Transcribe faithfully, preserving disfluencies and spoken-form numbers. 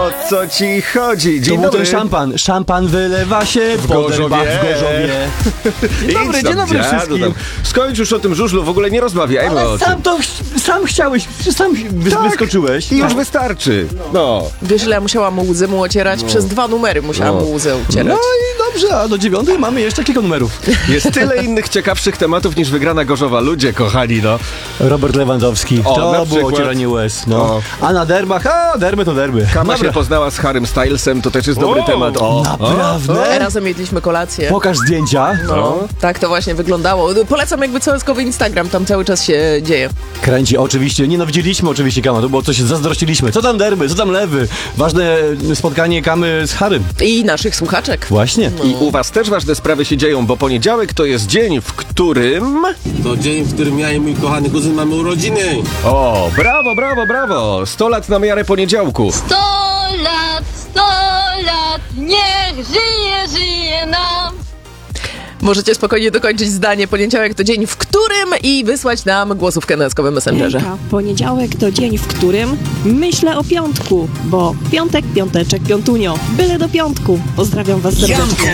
O co ci chodzi? Dzień to był dobry. ten szampan. Szampan wylewa się W po Gorzowie. derbach w Gorzowie. Dzień dobry, Idź dzień tam, dobry dziadu wszystkim. tam. Skończ już o tym żużlu, w ogóle nie rozmawiajmy o Ale tym. sam to ch- sam chciałeś, sam wy- Tak. wyskoczyłeś. I już wystarczy. No. Wiesz, ile ja musiałam łzy mu ocierać? Przez dwa numery musiałam No. mu łzy No ocierać. i dobrze, a do dziewiątej mamy jeszcze kilka numerów. Jest tyle innych ciekawszych tematów niż wygrana Gorzowa. Ludzie kochani, no. Robert Lewandowski, O, na to było przykład. ocieranie łez. No. O. A na derbach, a derby to derby. Kama Dobra. się poznała z Harrym Stylesem, to też jest dobry O, temat. O, naprawdę? Razem jedliśmy kolację. Pokaż zdjęcia. No, tak to właśnie wyglądało. Polecam jakby całyskowy Instagram, tam cały czas się dzieje. Kręci, oczywiście. Nie no, widzieliśmy oczywiście Kama, to było coś, zazdrościliśmy. Co tam derby, co tam lewy? Ważne spotkanie Kamy z Harrym. I naszych słuchaczek. Właśnie. I u was też ważne sprawy się dzieją, bo poniedziałek to jest dzień, w którym... To dzień, w którym ja i mój kochany kuzyn mamy urodziny. O, brawo, brawo, brawo! sto lat na miarę poniedziałku. Sto lat, sto lat, niech żyje, żyje nam. Możecie spokojnie dokończyć zdanie. Poniedziałek to dzień, w którym i wysłać nam głosówkę na skowym Messengerze. Hejka, poniedziałek to dzień, w którym myślę o piątku, bo piątek, piąteczek, piątunio. Byle do piątku. Pozdrawiam was serdecznie.